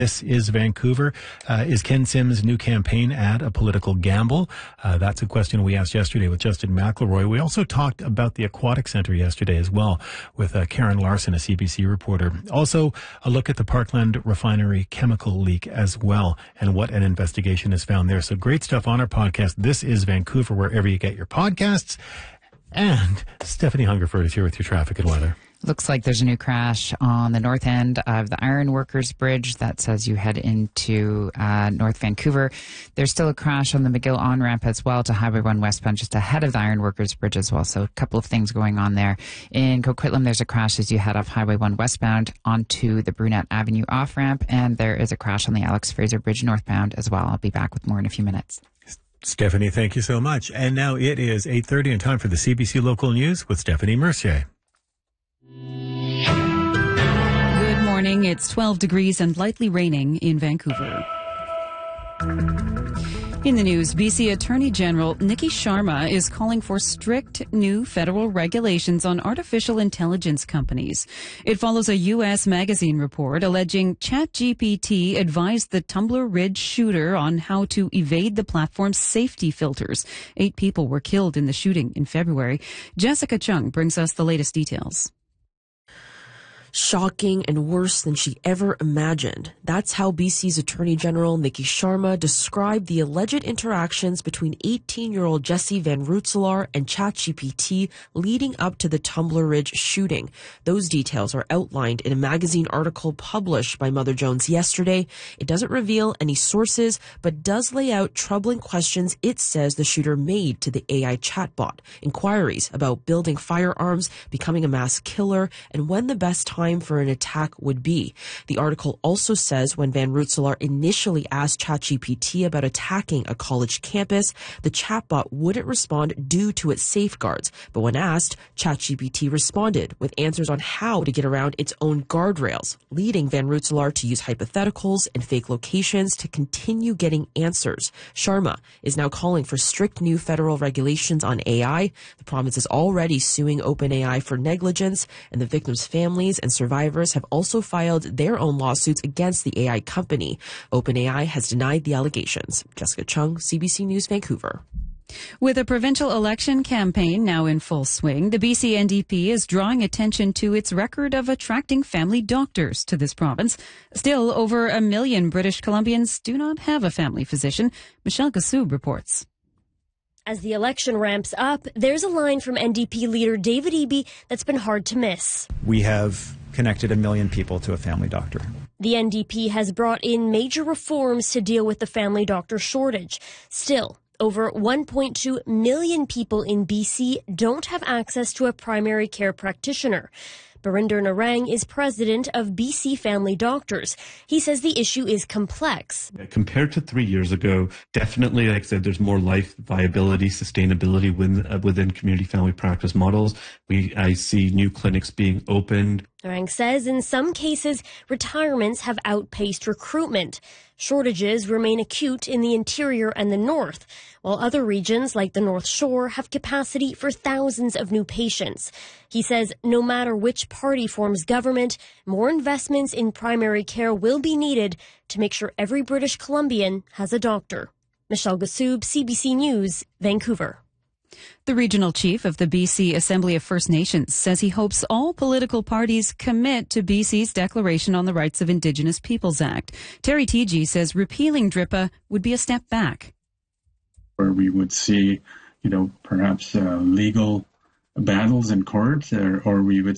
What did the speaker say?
This is Vancouver. Is Ken Sims' new campaign ad a political gamble? That's a question we asked yesterday with Justin McElroy. We also talked about the Aquatic Centre yesterday as well with Karen Larson, a CBC reporter. Also, a look at the Parkland refinery chemical leak as well and what an investigation has found there. So great stuff on our podcast. This is Vancouver, wherever you get your podcasts. And Stephanie Hungerford is here with your traffic and weather. Looks like there's a new crash on the north end of the Ironworkers Bridge. That's as you head into North Vancouver. There's still a crash on the McGill on-ramp as well to Highway 1 westbound, just ahead of the Ironworkers Bridge as well. So a couple of things going on there. In Coquitlam, there's a crash as you head off Highway 1 westbound onto the Brunette Avenue off-ramp. And there is a crash on the Alex Fraser Bridge northbound as well. I'll be back with more in a few minutes. Stephanie, thank you so much. And now it is 8:30 and time for the CBC Local News with Stephanie Mercier. Good morning. It's 12 degrees and lightly raining in Vancouver. In the news, BC Attorney General Nikki Sharma is calling for strict new federal regulations on artificial intelligence companies. It follows a U.S. magazine report alleging ChatGPT advised the Tumbler Ridge shooter on how to evade the platform's safety filters. 8 people were killed in the shooting in February. Jessica Chung brings us the latest details. Shocking and worse than she ever imagined. That's how BC's Attorney General Nikki Sharma described the alleged interactions between 18-year-old Jesse Van Rootselaar and ChatGPT leading up to the Tumbler Ridge shooting. Those details are outlined in a magazine article published by Mother Jones yesterday. It doesn't reveal any sources, but does lay out troubling questions it says the shooter made to the AI chatbot, inquiries about building firearms, becoming a mass killer, and when the best time for an attack would be. The article also says when Van Rootselaar initially asked ChatGPT about attacking a college campus, the chatbot wouldn't respond due to its safeguards. But when asked, ChatGPT responded with answers on how to get around its own guardrails, leading Van Rootselaar to use hypotheticals and fake locations to continue getting answers. Sharma is now calling for strict new federal regulations on AI. The province is already suing OpenAI for negligence, and the victims' families and survivors have also filed their own lawsuits against the AI company. OpenAI has denied the allegations. Jessica Chung, CBC News, Vancouver. With a provincial election campaign now in full swing, the BC NDP is drawing attention to its record of attracting family doctors to this province. Still, over 1 million British Columbians do not have a family physician. Michelle Gassoub reports. As the election ramps up, there's a line from NDP leader David Eby that's been hard to miss. We have connected 1 million people to a family doctor. The NDP has brought in major reforms to deal with the family doctor shortage. Still, over 1.2 million people in BC don't have access to a primary care practitioner. Barinder Narang is president of BC Family Doctors. He says the issue is complex. Compared to 3 years ago, definitely, like I said, there's more life viability, sustainability within community family practice models. I see new clinics being opened. Narang says in some cases, retirements have outpaced recruitment. Shortages remain acute in the interior and the north, while other regions like the North Shore have capacity for thousands of new patients. He says no matter which party forms government, more investments in primary care will be needed to make sure every British Columbian has a doctor. Michelle Gassoub, CBC News, Vancouver. The regional chief of the BC Assembly of First Nations says he hopes all political parties commit to BC's Declaration on the Rights of Indigenous Peoples Act. Terry Teegee says repealing DRIPA would be a step back. Where we would see, perhaps legal battles in court, or we would